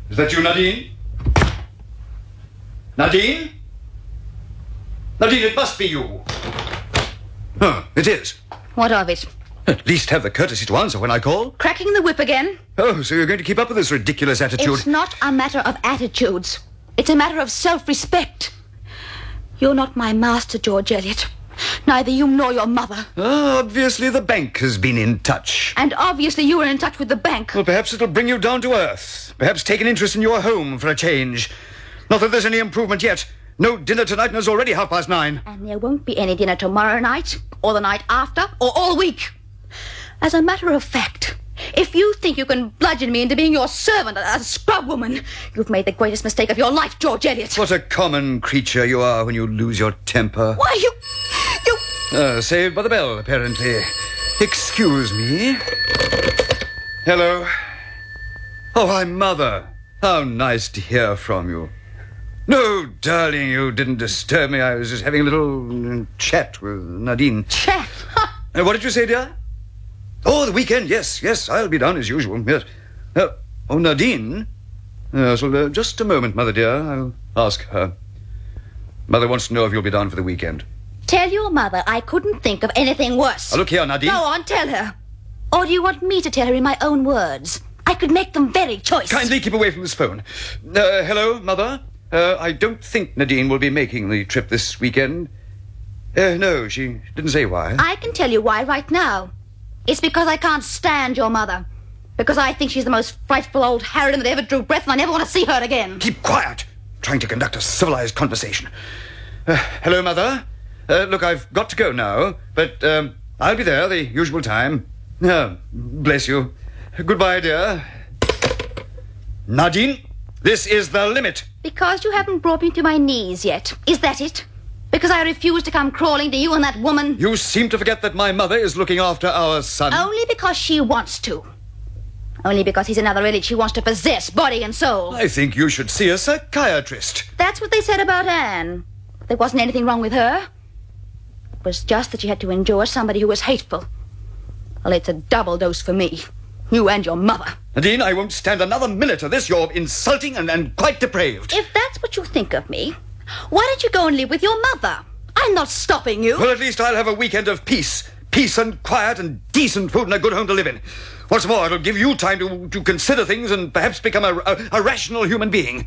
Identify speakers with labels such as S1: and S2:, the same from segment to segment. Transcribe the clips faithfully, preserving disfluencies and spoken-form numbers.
S1: Is that you, Nadine? Nadine? Nadine, it must be you. Oh, it is.
S2: What of it?
S1: At least have the courtesy to answer when I call.
S2: Cracking the whip again?
S1: Oh, so you're going to keep up with this ridiculous attitude?
S2: It's not a matter of attitudes. It's a matter of self-respect. You're not my master, George Eliot. Neither you nor your mother.
S1: Oh, obviously the bank has been in touch.
S2: And obviously you were in touch with the bank.
S1: Well, perhaps it'll bring you down to earth. Perhaps take an interest in your home for a change. Not that there's any improvement yet. No dinner tonight and it's already half past nine.
S2: And there won't be any dinner tomorrow night, or the night after, or all week. As a matter of fact, if you think you can bludgeon me into being your servant, a, a scrub woman, you've made the greatest mistake of your life, George Eliot.
S1: What a common creature you are when you lose your temper.
S2: Why, you... you...
S1: Uh, saved by the bell, apparently. Excuse me. Hello. Oh, hi, Mother. How nice to hear from you. No, darling, you didn't disturb me. I was just having a little uh, chat with Nadine.
S2: Chat?
S1: Uh, what did you say, dear? Oh, the weekend, yes, yes, I'll be down as usual, yes. Uh, oh, Nadine? Yes, well, uh, just a moment, Mother dear. I'll ask her. Mother wants to know if you'll be down for the weekend.
S2: Tell your mother I couldn't think of anything worse.
S1: Oh, look here, Nadine.
S2: Go on, tell her. Or do you want me to tell her in my own words? I could make them very choice.
S1: Kindly keep away from this phone. Uh, hello, Mother? Uh, I don't think Nadine will be making the trip this weekend. Uh, no, she didn't say why.
S2: I can tell you why right now. It's because I can't stand your mother. Because I think she's the most frightful old harridan that ever drew breath, and I never want to see her again.
S1: Keep quiet. Trying to conduct a civilized conversation. Uh, hello, Mother. Uh, look, I've got to go now, but um, I'll be there the usual time. Oh, bless you. Goodbye, dear. Nadine, this is the limit.
S2: Because you haven't brought me to my knees yet. Is that it? Because I refuse to come crawling to you and that woman?
S1: You seem to forget that my mother is looking after our son.
S2: Only because she wants to. Only because he's another Eliot she wants to possess, body and soul.
S1: I think you should see a psychiatrist.
S2: That's what they said about Anne. There wasn't anything wrong with her. It was just that she had to endure somebody who was hateful. Well, it's a double dose for me. You and your mother.
S1: Nadine, I won't stand another minute of this. You're insulting and, and quite depraved.
S2: If that's what you think of me, why don't you go and live with your mother? I'm not stopping you.
S1: Well, at least I'll have a weekend of peace. Peace and quiet and decent food and a good home to live in. What's more, it'll give you time to, to consider things and perhaps become a, a, a rational human being.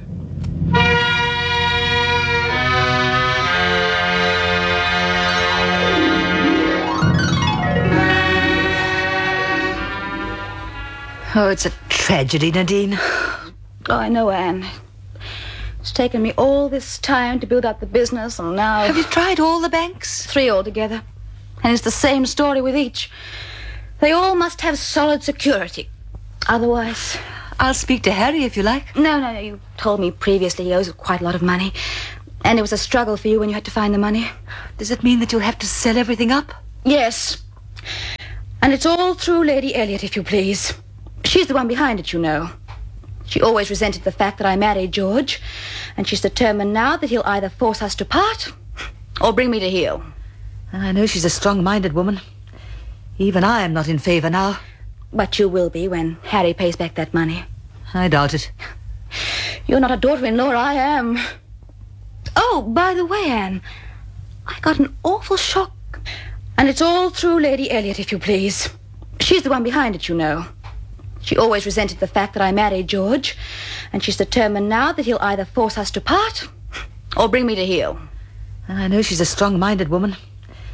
S3: Oh, it's a tragedy, Nadine.
S2: Oh, I know, Anne. It's taken me all this time to build up the business, and now...
S3: Have you tried all the banks?
S2: Three altogether. And it's the same story with each. They all must have solid security. Otherwise...
S3: I'll speak to Harry if you like.
S2: No, no, no. You told me previously he owes quite a lot of money. And it was a struggle for you when you had to find the money.
S3: Does it mean that you'll have to sell everything up?
S2: Yes. And it's all through Lady Eliot, if you please. She's the one behind it, you know. She always resented the fact that I married George, and she's determined now that he'll either force us to part or bring me to heel.
S3: I know she's a strong-minded woman. Even I am not in favor now.
S2: But you will be when Harry pays back that money.
S3: I doubt it.
S2: You're not a daughter-in-law, I am. Oh, by the way, Anne, I got an awful shock. And it's all through Lady Eliot, if you please. She's the one behind it, you know. She always resented the fact that I married George, and she's determined now that he'll either force us to part or bring me to heel.
S3: I know she's a strong-minded woman.